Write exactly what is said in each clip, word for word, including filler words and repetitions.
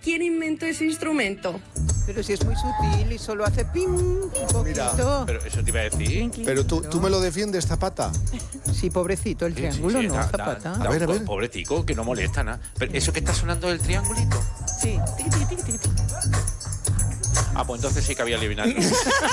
¿quién inventó ese instrumento? Pero si es muy sutil y solo hace pim, un poquito. Mira, pero eso te iba a decir. Pero tú, tú me lo defiendes, Zapata. Sí, pobrecito, el triángulo, Sí, sí, ¿no, da- Zapata? da- da- A ver, a ver. Pobretico, que no molesta nada. Pero eso que está sonando del triangulito. Sí. Ah, pues entonces sí que había eliminado. Es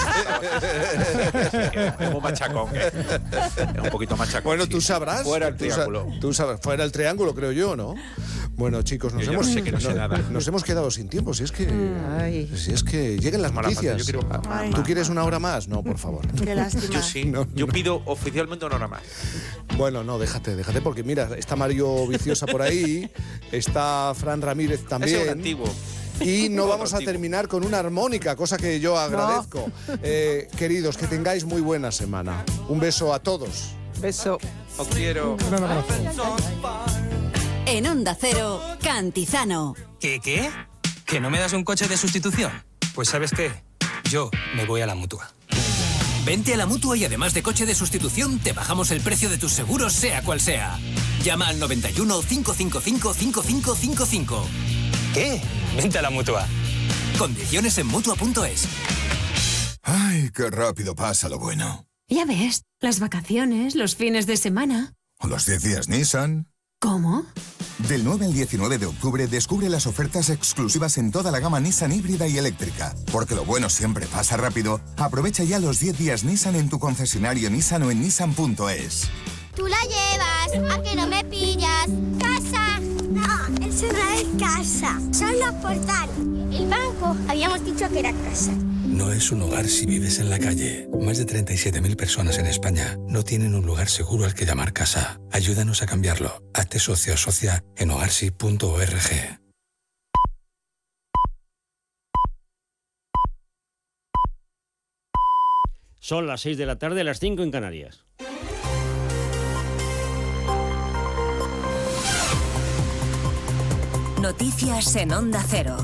muy machacón. ¿eh? Es un poquito machacón. Bueno, sí. tú sabrás. Fuera el Tú sa- triángulo. Tú sabrás. Fuera el triángulo, creo yo, ¿no? Bueno, chicos, nos Yo ya hemos no sé que no sé nos- nada. nos hemos quedado sin tiempo. Si es que Ay. si es que lleguen las Mala parte, noticias. yo quiero- Ay. ¿Tú quieres una hora más? No, por favor. Qué lástima. Yo sí. No, Yo no. pido oficialmente una hora más. Bueno, no, déjate, déjate, porque mira, está Mario Viciosa por ahí, está Fran Ramírez Ese es un también. antiguo. Y no Otro vamos a antiguo. terminar con una armónica, cosa que yo agradezco. Eh, queridos, que tengáis muy buena semana. Un beso a todos. Beso. Os quiero. En Onda Cero, Cantizano. ¿Qué, qué? ¿Que no me das un coche de sustitución? Pues ¿sabes qué? Yo me voy a la Mutua. Vente a la Mutua y además de coche de sustitución, te bajamos el precio de tus seguros, sea cual sea. Llama al noventa y uno, cinco cinco cinco, cinco cinco cinco cinco. ¿Qué? Vente a la Mutua. Condiciones en Mutua punto es. Ay, qué rápido pasa lo bueno. Ya ves, las vacaciones, los fines de semana. ¿O los diez días Nissan? ¿Cómo? Del nueve al diecinueve de octubre descubre las ofertas exclusivas en toda la gama Nissan híbrida y eléctrica. Porque lo bueno siempre pasa rápido. Aprovecha ya los diez días Nissan en tu concesionario Nissan o en Nissan punto es. Tú la llevas, a que no me pillas. ¡Casa! No, eso no es casa, son los portales. El banco, habíamos dicho que era casa. No es un hogar si vives en la calle. Más de treinta y siete mil personas en España no tienen un lugar seguro al que llamar casa. Ayúdanos a cambiarlo. Hazte socio o socia en hogarsi punto org. Son las seis de la tarde, las cinco en Canarias. Noticias en Onda Cero.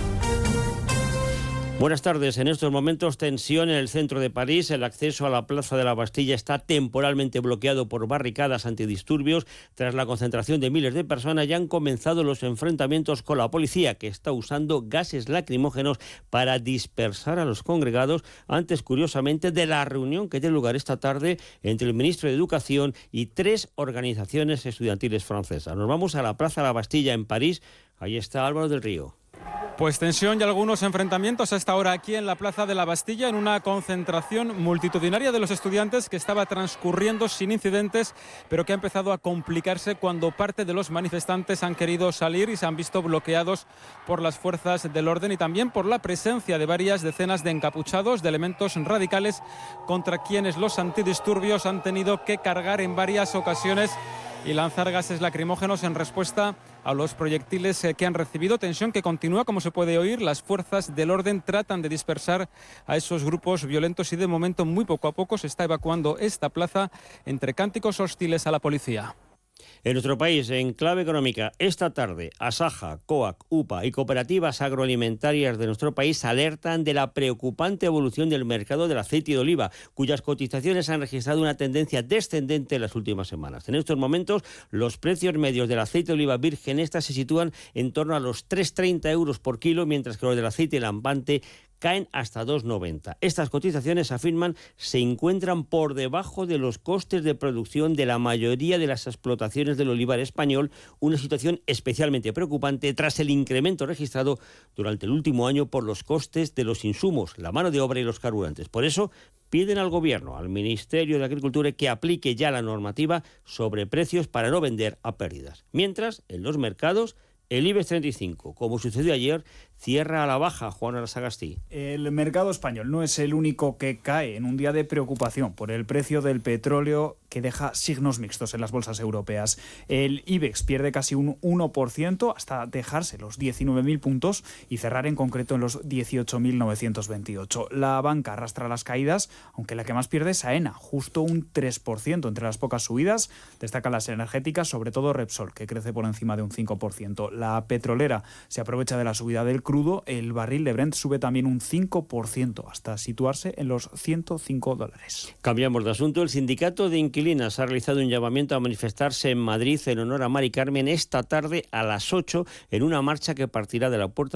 Buenas tardes. En estos momentos, tensión en el centro de París. El acceso a la Plaza de la Bastilla está temporalmente bloqueado por barricadas antidisturbios. Tras la concentración de miles de personas, ya han comenzado los enfrentamientos con la policía, que está usando gases lacrimógenos para dispersar a los congregados, antes, curiosamente, de la reunión que tiene lugar esta tarde entre el ministro de Educación y tres organizaciones estudiantiles francesas. Nos vamos a la Plaza de la Bastilla en París. Ahí está Álvaro del Río. Pues tensión y algunos enfrentamientos a esta hora aquí en la Plaza de la Bastilla, en una concentración multitudinaria de los estudiantes que estaba transcurriendo sin incidentes, pero que ha empezado a complicarse cuando parte de los manifestantes han querido salir y se han visto bloqueados por las fuerzas del orden y también por la presencia de varias decenas de encapuchados, de elementos radicales contra quienes los antidisturbios han tenido que cargar en varias ocasiones y lanzar gases lacrimógenos en respuesta a los proyectiles que han recibido. Tensión que continúa, como se puede oír. Las fuerzas del orden tratan de dispersar a esos grupos violentos y de momento muy poco a poco se está evacuando esta plaza entre cánticos hostiles a la policía. En nuestro país, en clave económica, esta tarde, Asaja, COAC, UPA y cooperativas agroalimentarias de nuestro país alertan de la preocupante evolución del mercado del aceite de oliva, cuyas cotizaciones han registrado una tendencia descendente en las últimas semanas. En estos momentos, los precios medios del aceite de oliva virgen extra se sitúan en torno a los tres coma treinta euros por kilo, mientras que los del aceite lampante caen hasta dos coma noventa. Estas cotizaciones, afirman, se encuentran por debajo de los costes de producción de la mayoría de las explotaciones del olivar español, una situación especialmente preocupante tras el incremento registrado durante el último año por los costes de los insumos, la mano de obra y los carburantes. Por eso, piden al Gobierno, al Ministerio de Agricultura, que aplique ya la normativa sobre precios para no vender a pérdidas. Mientras, en los mercados, el IBEX treinta y cinco, como sucedió ayer, cierra a la baja. Juan Arasagasti. El mercado español no es el único que cae en un día de preocupación por el precio del petróleo, que deja signos mixtos en las bolsas europeas. El IBEX pierde casi un uno por ciento hasta dejarse los diecinueve mil puntos y cerrar en concreto en los dieciocho mil novecientos veintiocho. La banca arrastra las caídas, aunque la que más pierde es AENA, justo un tres por ciento. Entre las pocas subidas destacan las energéticas, sobre todo Repsol, que crece por encima de un cinco por ciento. La petrolera se aprovecha de la subida del crudo. El barril de Brent sube también un cinco por ciento hasta situarse en los ciento cinco dólares. Cambiamos de asunto. El sindicato de inquilinas ha realizado un llamamiento a manifestarse en Madrid en honor a Mari Carmen esta tarde a las ocho en una marcha que partirá de la Puerta